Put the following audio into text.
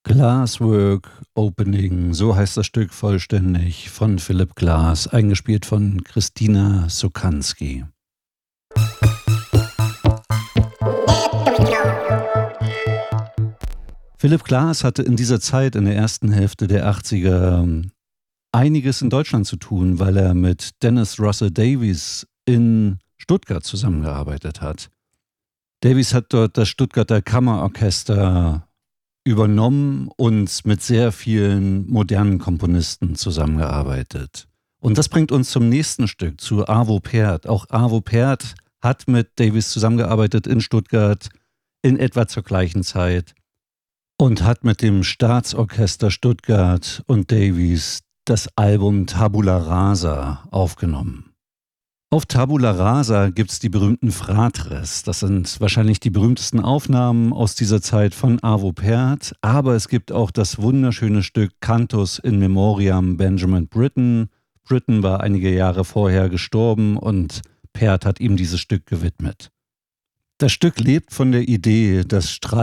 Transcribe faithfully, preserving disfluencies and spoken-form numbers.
Glasswork Opening, so heißt das Stück vollständig, von Philip Glass, eingespielt von Christina Sokanski. Philip Glass hatte in dieser Zeit, in der ersten Hälfte der achtziger, einiges in Deutschland zu tun, weil er mit Dennis Russell Davies in Stuttgart zusammengearbeitet hat. Davies hat dort das Stuttgarter Kammerorchester übernommen und mit sehr vielen modernen Komponisten zusammengearbeitet. Und das bringt uns zum nächsten Stück, zu Arvo Pärt. Auch Arvo Pärt hat mit Davies zusammengearbeitet in Stuttgart in etwa zur gleichen Zeit und hat mit dem Staatsorchester Stuttgart und Davies das Album Tabula Rasa aufgenommen. Auf Tabula Rasa gibt es die berühmten Fratres. Das sind wahrscheinlich die berühmtesten Aufnahmen aus dieser Zeit von Arvo Pärt. Aber es gibt auch das wunderschöne Stück Cantus in Memoriam Benjamin Britten. Britten war einige Jahre vorher gestorben und Pärt hat ihm dieses Stück gewidmet. Das Stück lebt von der Idee, dass Streich